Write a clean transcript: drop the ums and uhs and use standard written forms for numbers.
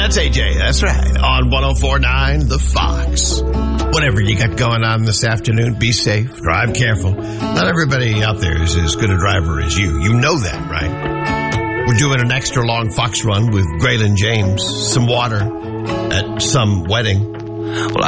That's AJ. That's right. On 104.9 The Fox. Whatever you got going on this afternoon, be safe. Drive careful. Not everybody out there is as good a driver as you. You know that, right? We're doing an extra long Fox run with Graylin James. Some water at some wedding. Well,